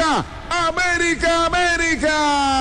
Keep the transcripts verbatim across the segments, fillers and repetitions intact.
América, América, América.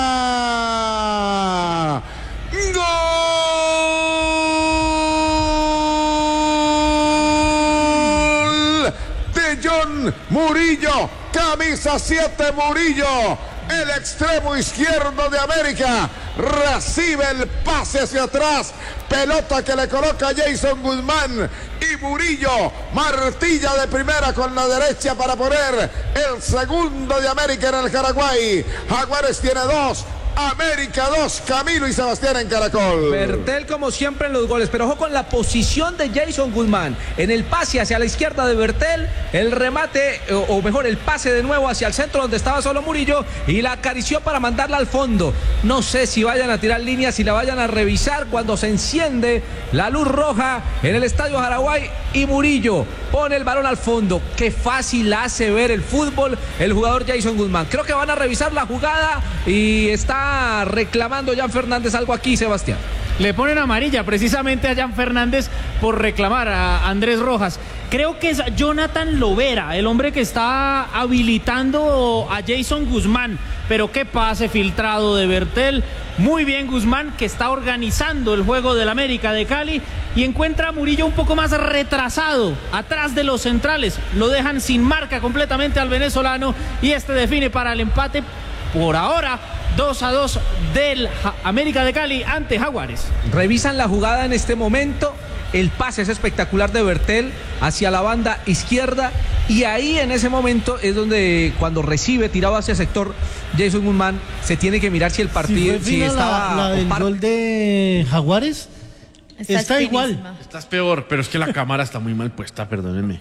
¡Gol de John Murillo! Camisa siete Murillo, el extremo izquierdo de América, recibe el pase hacia atrás, pelota que le coloca Jason Guzmán y Murillo martilla de primera con la derecha para poner el segundo de América en el Paraguay. Jaguares tiene dos, América dos, Camilo y Sebastián en Caracol. Bertel como siempre en los goles, pero ojo con la posición de Jason Guzmán, en el pase hacia la izquierda de Bertel, el remate, o, o mejor el pase de nuevo hacia el centro donde estaba solo Murillo y la acarició para mandarla al fondo. No sé si vayan a tirar líneas, si la vayan a revisar cuando se enciende la luz roja en el Estadio Paraguay y Murillo pone el balón al fondo. Qué fácil hace ver el fútbol el jugador Jason Guzmán. Creo que van a revisar la jugada y está reclamando Jan Fernández algo aquí, Sebastián. Le ponen amarilla precisamente a Jan Fernández por reclamar a Andrés Rojas. Creo que es Jonathan Lovera, el hombre que está habilitando a Jason Guzmán. Pero qué pase filtrado de Bertel. Muy bien Guzmán, que está organizando el juego del América de Cali y encuentra a Murillo un poco más retrasado, atrás de los centrales. Lo dejan sin marca completamente al venezolano y este define para el empate. Por ahora, dos a dos del América de Cali ante Jaguares. Revisan la jugada en este momento. El pase es espectacular de Bertel hacia la banda izquierda. Y ahí en ese momento es donde cuando recibe tirado hacia el sector Jason Guzmán, se tiene que mirar si el partido, si, si estaba... La, la del par... gol de Jaguares está, está igual. Estás peor, pero es que la cámara está muy mal puesta, perdónenme.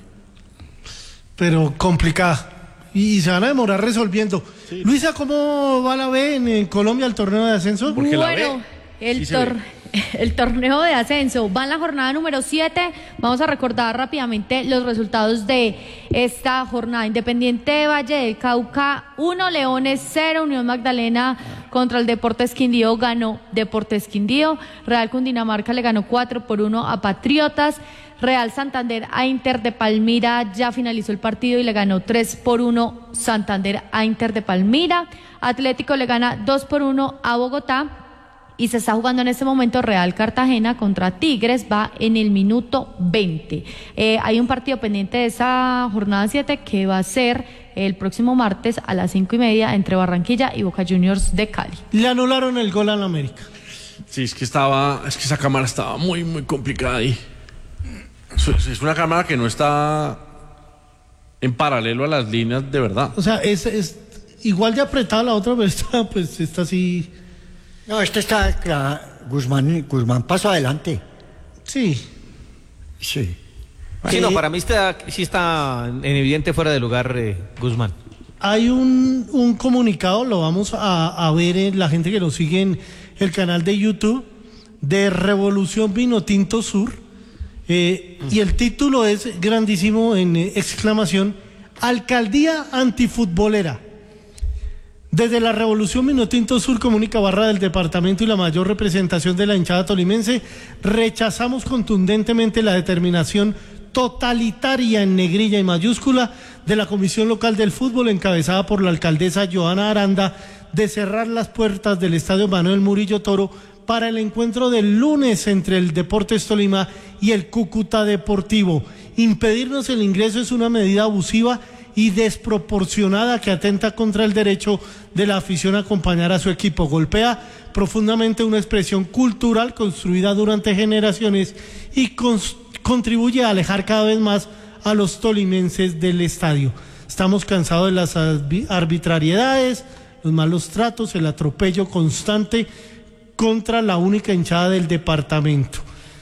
Pero complicada. Y se van a demorar resolviendo. Sí. Luisa, ¿cómo va la B en, en Colombia el torneo de ascenso? Porque bueno, la el, sí tor el torneo de ascenso va en la jornada número siete. Vamos a recordar rápidamente los resultados de esta jornada. Independiente Valle del Cauca uno, Leones cero, Unión Magdalena contra el Deportes Quindío ganó Deportes Quindío, Real Cundinamarca le ganó cuatro por uno a Patriotas, Real Santander a Inter de Palmira ya finalizó el partido y le ganó tres por uno Santander a Inter de Palmira. Atlético le gana dos por uno a Bogotá y se está jugando en este momento Real Cartagena contra Tigres, va en el minuto veinte. Eh, hay un partido pendiente de esa jornada siete que va a ser el próximo martes a las cinco y media entre Barranquilla y Boca Juniors de Cali. Le anularon el gol a la América. Sí, es que estaba, es que esa cámara estaba muy, muy complicada ahí. Es una cámara que no está en paralelo a las líneas de verdad. O sea, es, es igual de apretada la otra, pero esta, pues esta sí. No, esta está claro. Guzmán, Guzmán pasó adelante. Sí. Sí. Sí, no, para mí está, sí está en evidente fuera de lugar eh, Guzmán. Hay un, un comunicado, lo vamos a, a ver en la gente que nos sigue en el canal de YouTube, de Revolución Vinotinto Sur. Eh, y el título es grandísimo en eh, exclamación: Alcaldía antifutbolera. Desde la Revolución Vinotinto Sur comunica Barra del departamento y la mayor representación de la hinchada tolimense, rechazamos contundentemente la determinación totalitaria en negrilla y mayúscula de la Comisión Local del Fútbol encabezada por la alcaldesa Joana Aranda de cerrar las puertas del Estadio Manuel Murillo Toro para el encuentro del lunes entre el Deportes Tolima y el Cúcuta Deportivo. Impedirnos el ingreso es una medida abusiva y desproporcionada que atenta contra el derecho de la afición a acompañar a su equipo. Golpea profundamente una expresión cultural construida durante generaciones y con- contribuye a alejar cada vez más a los tolimenses del estadio. Estamos cansados de las arbitrariedades, los malos tratos, el atropello constante contra la única hinchada del departamento.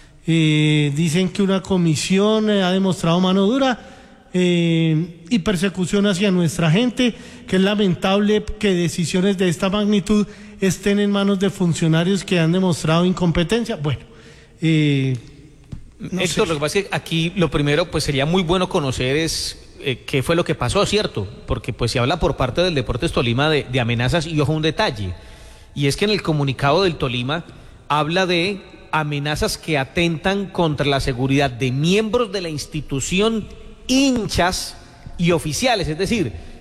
Eh, dicen que una comisión eh, ha demostrado mano dura eh, y persecución hacia nuestra gente, que es lamentable que decisiones de esta magnitud estén en manos de funcionarios que han demostrado incompetencia. Bueno, eh, no Héctor, sé. lo que pasa es que aquí lo primero pues sería muy bueno conocer es eh, qué fue lo que pasó, ¿cierto? Porque pues se habla por parte del Deportes Tolima de, de amenazas y ojo un detalle, y es que en el comunicado del Tolima habla de amenazas que atentan contra la seguridad de miembros de la institución, hinchas y oficiales, es decir,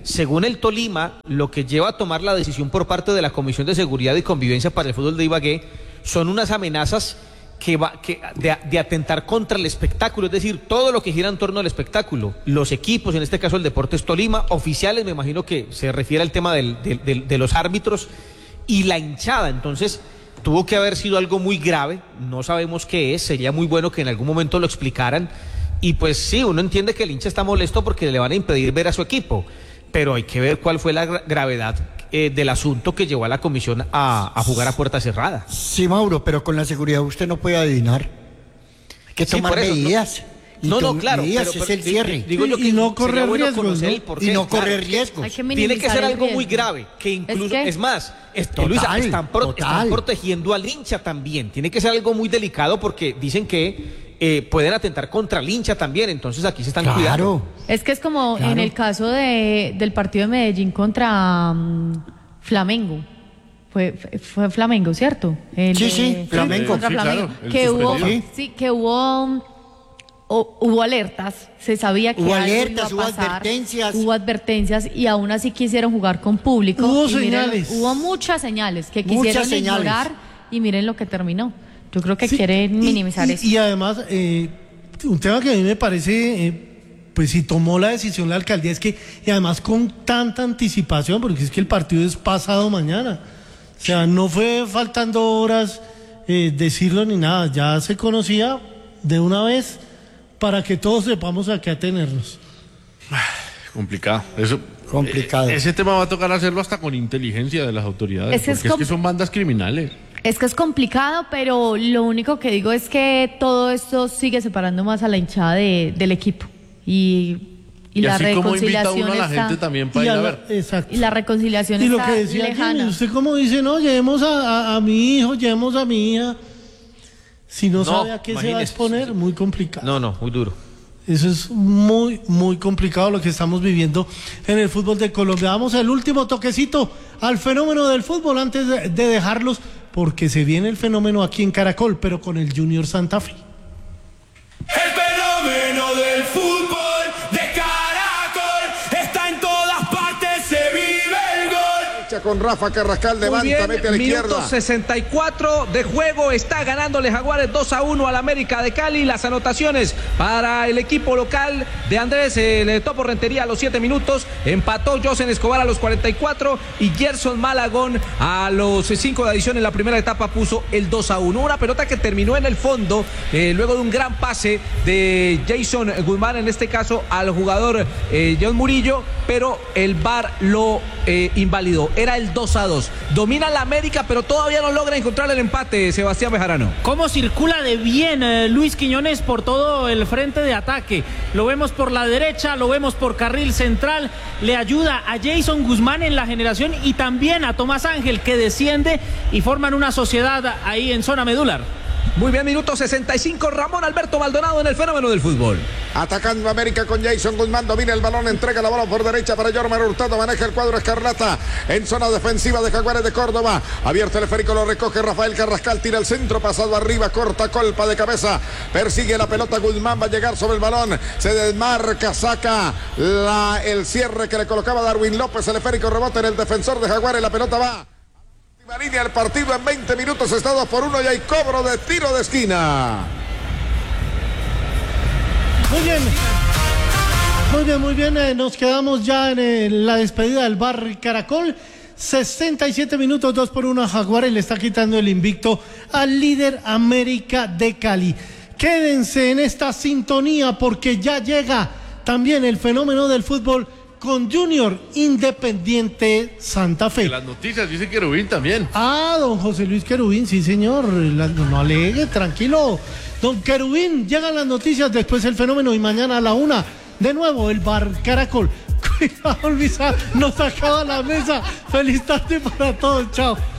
según el Tolima, lo que lleva a tomar la decisión por parte de la Comisión de Seguridad y Convivencia para el Fútbol de Ibagué son unas amenazas que va, que, de, de atentar contra el espectáculo, es decir, todo lo que gira en torno al espectáculo, los equipos, en este caso el Deportes Tolima, oficiales, me imagino que se refiere al tema del, del, del, de los árbitros y la hinchada. Entonces tuvo que haber sido algo muy grave, no sabemos qué es, sería muy bueno que en algún momento lo explicaran. Y pues sí, uno entiende que el hincha está molesto porque le van a impedir ver a su equipo, pero hay que ver cuál fue la gra- gravedad eh, del asunto que llevó a la comisión a, a jugar a puerta cerrada. Sí, Mauro, pero con la seguridad usted no puede adivinar. Hay que Sí, tomar por eso, medidas. Y No, no, tom- claro, medidas pero, es pero el di- cierre. di- digo yo Y que no sería correr bueno riesgos, conocer ¿no? el porqué, Y no claro. correr riesgos. Hay que Tiene que minimizar ser el algo muy riesgo. grave, que incluso, que- es más, es, Total, Luisa, están, pro- total. están protegiendo al hincha también, tiene que ser algo muy delicado porque dicen que eh, pueden atentar contra el hincha también, entonces aquí se están cuidando. Claro. Es que es como Claro. en el caso de, del partido de Medellín contra mm, Flamengo. Fue, fue- fue Flamengo, ¿cierto? El Sí, de- sí, Flamengo. Contra Sí, Flamengo. claro, el que hubo, suspendido. sí, que hubo, mm, o- hubo alertas, se sabía que Hubo algo alertas, iba a hubo pasar, advertencias. hubo advertencias y aún así quisieron jugar con público. Hubo y miren, señales. hubo muchas señales que Muchas quisieron señales. ignorar y miren lo que terminó. Yo creo que Sí, quieren y- minimizar y, eso. Y además, eh, un tema que a mí me parece, eh, pues si tomó la decisión la alcaldía, es que, y además con tanta anticipación, porque es que el partido es pasado mañana. O sea, no fue faltando horas eh, decirlo ni nada, ya se conocía de una vez para que todos sepamos a qué atenernos. Complicado. Eso, Complicado. eh, ese tema va a tocar hacerlo hasta con inteligencia de las autoridades. Ese es porque es, com- que son bandas criminales. Es que es complicado, pero lo único que digo es que todo esto sigue separando más a la hinchada de- del equipo. Y, y, Y, la así como invita reconciliación uno a la está, gente también para Y ir a a la- ver. exacto. y la reconciliación Y lo está que decía lejana. Jimmy, usted como dice, no, llevemos a, a- a mi hijo, llevemos a mi hija. Si no, No, sabe a qué se va a imagínese. exponer, muy complicado. No, no, muy duro. Eso es muy, muy complicado lo que estamos viviendo en el fútbol de Colombia. Vamos al último toquecito al fenómeno del fútbol antes de, de dejarlos, porque se viene el fenómeno aquí en Caracol, pero con el Junior Santa Fe. El fenómeno del fútbol de Caracol está en todas partes, se vive el gol. Con Rafa Carrascal, Muy levanta, bien, mete a la minuto izquierda. sesenta y cuatro de juego, está ganándole Jaguares dos a uno al América de Cali. Las anotaciones para el equipo local de Andrés el Topo Rentería a los siete minutos, empató Josen Escobar a los cuarenta y cuatro y Gerson Malagón a los cinco de adición en la primera etapa puso el dos a uno. Una pelota que terminó en el fondo eh, luego de un gran pase de Jason Guzmán, en este caso al jugador eh, John Murillo, pero el V A R lo eh, invalidó. Era el dos a dos. Domina la América, pero todavía no logra encontrar el empate, Sebastián Bejarano. ¿Cómo circula de bien eh, Luis Quiñones por todo el frente de ataque? Lo vemos por la derecha, lo vemos por carril central, le ayuda a Jason Guzmán en la generación y también a Tomás Ángel, que desciende y forman una sociedad ahí en zona medular. Muy bien, minuto sesenta y cinco, Ramón Alberto Maldonado en el fenómeno del fútbol. Atacando América con Jason Guzmán, domina el balón, entrega la bola por derecha para Jormer Hurtado, maneja el cuadro escarlata en zona defensiva de Jaguares de Córdoba. Abierto el esférico, lo recoge Rafael Carrascal, tira el centro, pasado arriba, corta colpa de cabeza, persigue la pelota Guzmán, va a llegar sobre el balón, se desmarca, saca la, el cierre que le colocaba Darwin López, el esférico rebota en el defensor de Jaguares, la pelota va. La línea del partido en veinte minutos está dos por uno y hay cobro de tiro de esquina. Muy bien. Muy bien, muy bien. Eh, nos quedamos ya en eh, la despedida del Bar Caracol. sesenta y siete minutos, dos por uno. Jaguares le está quitando el invicto al líder América de Cali. Quédense en esta sintonía porque ya llega también el fenómeno del fútbol con Junior Independiente Santa Fe. Que las noticias dice que Rubín también. Ah, don José Luis Querubín, sí señor, La- no alegue, tranquilo. Don Querubín, llegan las noticias, después el fenómeno y mañana a la una, de nuevo el Bar Caracol. Cuidado, Luisa, nos acaba la mesa. Feliz tarde para todos, chao.